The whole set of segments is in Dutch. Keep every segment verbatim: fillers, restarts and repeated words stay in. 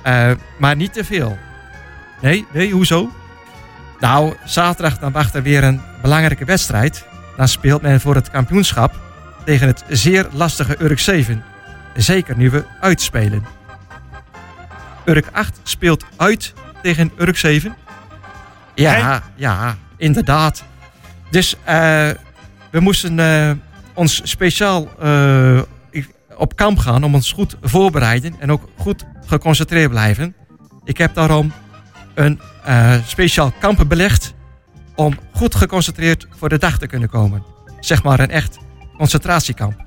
Uh, maar niet te veel. Nee, nee, hoezo? Nou, zaterdag dan wacht er weer een belangrijke wedstrijd. Dan speelt men voor het kampioenschap tegen het zeer lastige Urk zeven. Zeker nu we uitspelen. Urk acht speelt uit tegen Urk zeven. Ja, hey. ja, inderdaad. Dus uh, we moesten uh, ons speciaal uh, op kamp gaan om ons goed voorbereiden en ook goed geconcentreerd blijven. Ik heb daarom een uh, speciaal kamp belegd om goed geconcentreerd voor de dag te kunnen komen. Zeg maar een echt concentratiekamp.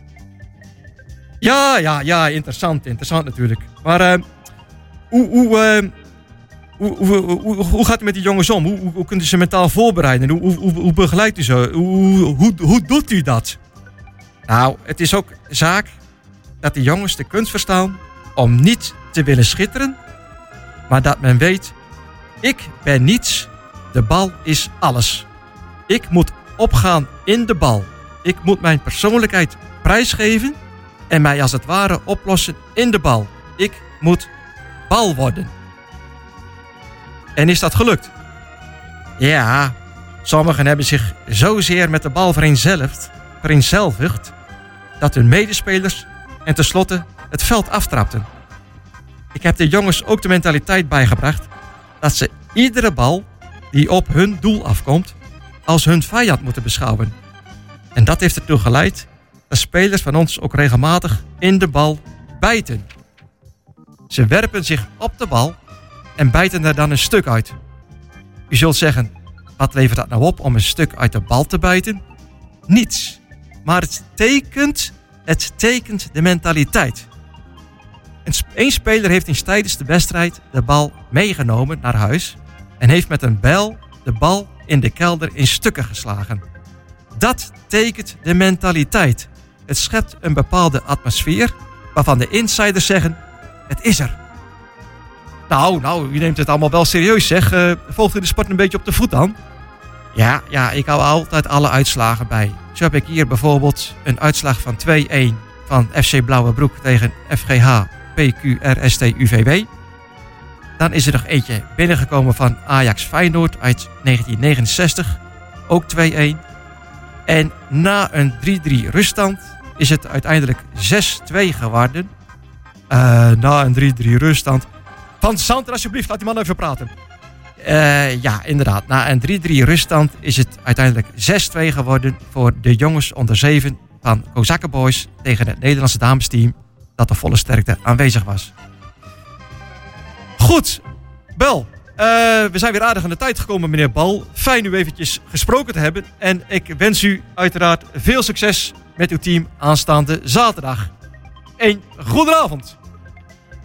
Ja, ja, ja, interessant, interessant natuurlijk. Maar uh, hoe, hoe, uh, hoe, hoe, hoe, hoe gaat het met die jongens om? Hoe, hoe, hoe kunt u ze mentaal voorbereiden? Hoe, hoe, hoe begeleidt u ze? Hoe, hoe, hoe doet u dat? Nou, het is ook zaak dat de jongens de kunst verstaan om niet te willen schitteren, maar dat men weet, ik ben niets, de bal is alles. Ik moet opgaan in de bal. Ik moet mijn persoonlijkheid prijsgeven en mij als het ware oplossen in de bal. Ik moet bal worden. En is dat gelukt? Ja, sommigen hebben zich zozeer met de bal vereenzelvigd, vereenzelvigd dat hun medespelers en tenslotte het veld aftrapten. Ik heb de jongens ook de mentaliteit bijgebracht dat ze iedere bal die op hun doel afkomt als hun vijand moeten beschouwen. En dat heeft ertoe geleid dat spelers van ons ook regelmatig in de bal bijten. Ze werpen zich op de bal en bijten er dan een stuk uit. U zult zeggen, wat levert dat nou op om een stuk uit de bal te bijten? Niets. Maar het tekent, het tekent de mentaliteit. Een speler heeft eens tijdens de wedstrijd de bal meegenomen naar huis en heeft met een bijl de bal in de kelder in stukken geslagen. Dat tekent de mentaliteit. Het schept een bepaalde atmosfeer waarvan de insiders zeggen, het is er. Nou, nou, u neemt het allemaal wel serieus, zeg. Uh, volgt u de sport een beetje op de voet dan? Ja, ja, ik hou altijd alle uitslagen bij. Zo heb ik hier bijvoorbeeld een uitslag van twee-een van F C Blauwebroek tegen F G H P Q R S T U V W. Dan is er nog eentje binnengekomen van Ajax Feyenoord uit negentien negenenzestig. Ook twee-een. En na een drie-drie ruststand is het uiteindelijk zes-twee geworden. Uh, na een drie-drie ruststand. Van Santer, alsjeblieft, laat die man even praten. Uh, ja, inderdaad. Na een drie-drie ruststand is het uiteindelijk zes-twee geworden voor de jongens onder zeven van Kozakken Boys tegen het Nederlandse damesteam dat de volle sterkte aanwezig was. Goed, Bel. Uh, we zijn weer aardig aan de tijd gekomen, meneer Bal. Fijn u eventjes gesproken te hebben. En ik wens u uiteraard veel succes met uw team aanstaande zaterdag. Een goede avond.